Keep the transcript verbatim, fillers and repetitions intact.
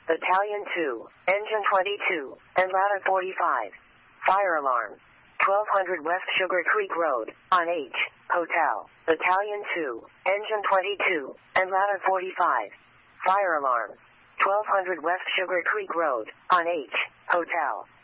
Battalion two, Engine twenty-two, and Ladder forty-five. Fire alarm. twelve hundred West Sugar Creek Road, on H, Hotel. Battalion two, Engine twenty-two, and Ladder forty-five. Fire alarm. twelve hundred West Sugar Creek Road, on H, Hotel.